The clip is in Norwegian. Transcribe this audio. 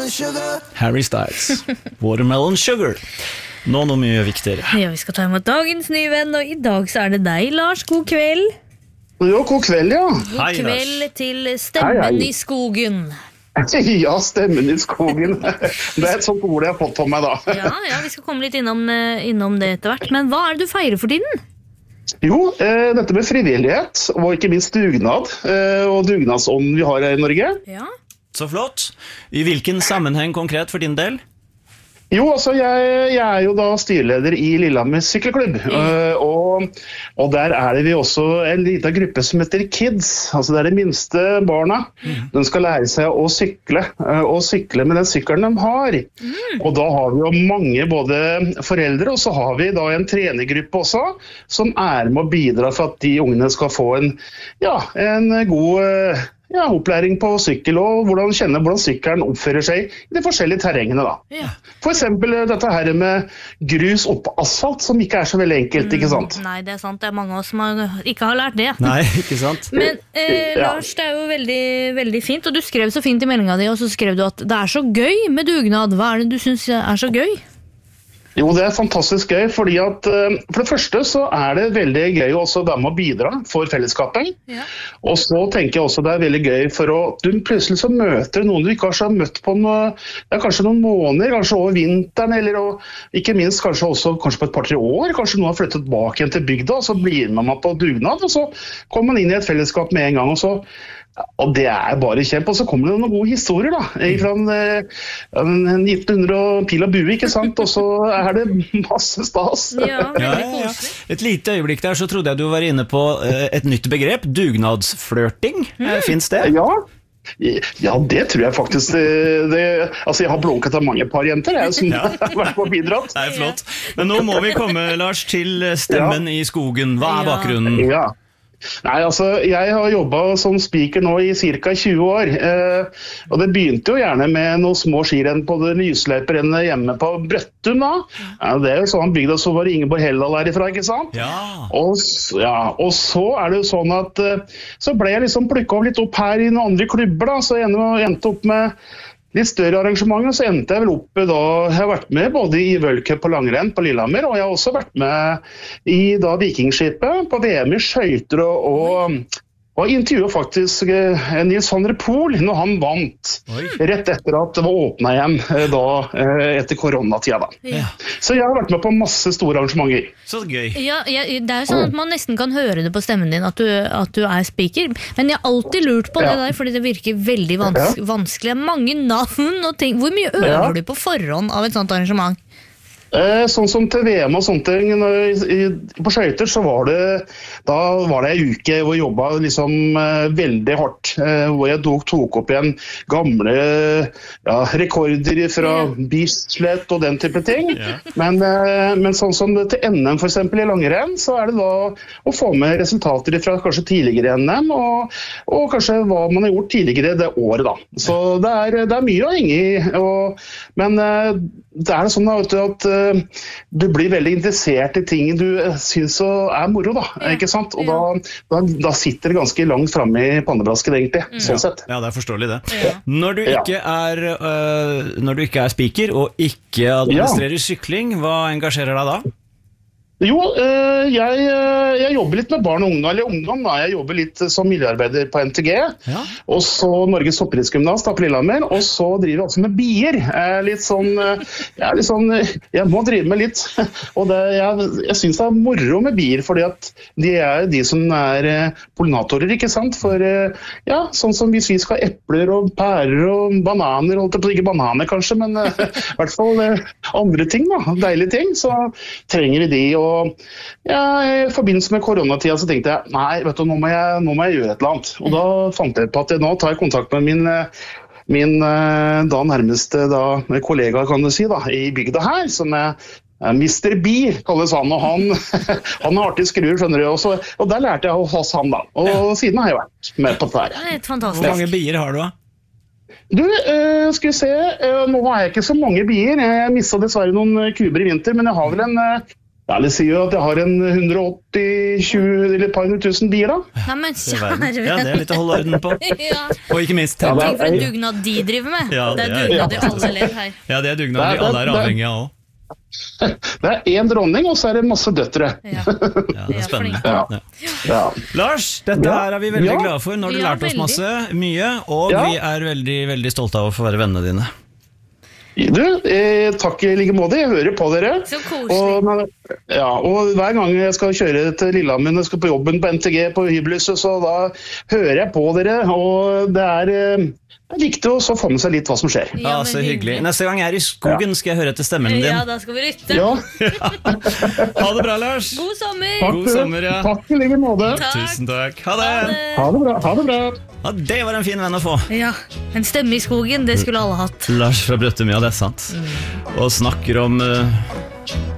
Harry Styles, Watermelon Sugar. Nå noe mye viktigere. Ja, vi skal ta imot dagens nye venn, og i dag så det deg, Lars. God kveld. Jo, god kveld, ja. Hei, God kveld Lars. til Stemmen Hei. i skogen. Ja, stemmen i skogen. Det et sånt ord jeg har fått på meg da. Ja, vi skal komme litt innom det etter hvert. Men hva det du feirer for tiden? Jo, dette med frivillighet, og ikke minst dugnad, og dugnadsånden vi har her i Norge. Ja. Så flott. I hvilken sammenheng konkret for din del? Jo, altså jeg jo da styreleder i Lillehammer sykkelklubb, og der det vi også en liten gruppe som heter Kids, altså det de minste barna. De skal lære seg å sykle med den sykkelen de har. Og da har vi jo mange både foreldre, og så har vi da en trenergruppe også, som med å bidra for at de ungene skal få en god opplæring på sykkel, og hvordan sykkelen oppfører seg i de forskjellige terrengene da. Ja. For eksempel dette her med grus opp asfalt, som ikke så veldig enkelt, ikke sant? Nei, det sant. Det mange av oss som ikke har lært det. Nei, ikke sant? Men Lars, det jo veldig, veldig fint, og du skrev så fint i meldingen din, og så skrev du at det så gøy med dugnad. Hva det du synes så gøy? Jo, det fantastisk gøy, fordi at for det første så det veldig gøy også være med å bidra for fellesskapet. Ja. Og så tenker jeg også det veldig gøy for du plutselig så møter noen du ikke har møtt på kanskje noen måneder, kanskje over vinteren, eller ikke minst kanskje på et par-tre år, kanskje noen har flyttet tilbake igjen til bygda, og så blir man på dugnad, og så kommer man inn i et fellesskap med en gang, og det bare kjempe, og så kommer det noen gode historier da, fra 1900 og pil og bue, ikke sant, og så det masse stas. Ja, veldig koselig. Et lite øyeblikk der så trodde jeg du var inne på et nytt begrep, dugnadsflørting. Finns det? Ja, det tror jeg faktisk altså jeg har blunket av mange par jenter som har vært på bidratt. Det flott. Men nå må vi komme, Lars, til Stemmen i skogen. Hva bakgrunnen? Ja. Nei, altså, jeg har jobbet som speaker nå i cirka 20 år, og det begynte jo gjerne med noen små skirenn på det lysløyperrennet hjemme på Brøttum da. Ja, det jo sånn bygda, så var Ingeborg Helldal derifra, ikke sant? Ja. Og så det jo sånn at så ble jeg liksom plukket litt opp her i noen andre klubber da, så jeg endte opp med litt større arrangementer, så endte jeg vel opp da, jeg har vært med både i World Cup på langrenn på Lillehammer, og jeg har også vært med i da Vikingskipet på VM i skøyter og intervjuet faktisk Nils van der Poel når han vant, rett etter at det var åpnet igjen da, etter koronatida da. Ja. Så jeg har vært med på masse store arrangementer. Så gøy. Ja, det jo sånn at man nesten kan høre det på stemmen din at du speaker, men jeg har alltid lurt på det der, fordi det virker veldig vanskelig. Mange navn og ting. Hvor mye øver du på forhånd av et sånt arrangement? Sånn som til VM og sånne ting på skøyter så var det en uke hvor jeg jobbet liksom veldig hardt, hvor jeg tok opp igjen gamle rekorder fra Bislett og den type ting, men sånn som det til NM for eksempel i langrenn, så det da å få med resultater fra kanskje tidligere NM og kanskje hva man har gjort tidligere det året da, så det mye å henge i, men det sånn at du blir veldig interessert i ting du synes moro da, ikke sant? Og da sitter det ganske langt fremme i pannebrasken egentlig, sånn sett. Ja, det forståelig det. Når du ikke speaker og ikke administrerer sykling, hva engasjerer deg da? Jo, jeg jobber litt med barn og ungdom da. Jeg jobber litt som miljøarbeider på NTG, og så Norges Toppidrettsgymnas på Lillehammer, og så driver jeg også med bier. Litt sånn, jeg må drive med litt, og jeg synes det moro med bier, fordi at de de som pollinatorer, ikke sant? For sånn som hvis vi skal ha epler og pærer og bananer, holdt jeg på ikke bananer kanskje, men i hvert fall andre ting da, deilige ting, så trenger vi de, og i forbindelse med koronatida så tenkte jeg, nei, vet du, nå må jeg gjøre et eller annet. Og da fant jeg på at nå tar jeg kontakt med min da nærmeste kollega, kan du si, da, i bygda her, som Mr. B, kalles han, og han har artig skruer, skjønner du, og der lærte jeg hos han da, og siden har jeg vært med på dette her. Fantastisk. Hvor mange bier har du da? Du, skal vi se, nå har jeg ikke så mange bier, jeg mistet dessverre noen kuber i vinter, men jeg har vel Ja, det sier jo at jeg har en 180-20 eller et par 100 000 bier da. Nei, men kjære Ja, det er litt å holde orden på. Ja. Og ikke minst Tenk for en dugnad de driver med. Ja, det er dugnad i alle ledd her. Ja, det er dugnad vi alle er avhengige av også. Det er en dronning, og så er det masse døtre. Ja, det er spennende. Ja. Lars, dette her er vi veldig glade for. Nå har du lært oss mye, og vi er veldig, veldig stolte av å få være vennene dine. Du, takk I like måte, jeg hører på dere. Så koselig. Og hver gang jeg skal kjøre til Lillehammer, jeg skal på jobben på NTG på hybelhuset, så da hører jeg på dere, og det er viktig å så få med seg litt hva som skjer. Ja, så hyggelig. Neste gang jeg er I skogen, skal jeg høre til stemmen din. Ja, da skal vi rytte. Ja. Ha det bra, Lars. God sommer. God sommer, ja. Takk I like måte. Tusen takk. Ha det. Ha det bra. Ha det bra. Ja, det var en fin venn å få. Ja, en stemme I skogen, det skulle alle hatt. Lars fra Brøttemia, det er sant. Og snakker om